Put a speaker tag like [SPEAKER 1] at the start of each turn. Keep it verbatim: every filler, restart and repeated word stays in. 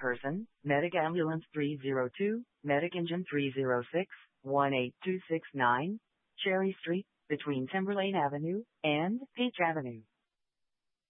[SPEAKER 1] Person, Medic Ambulance three zero two, Medic Engine three zero six, one eight two six nine, Cherry Street, between Timberlane Avenue and Peach Avenue.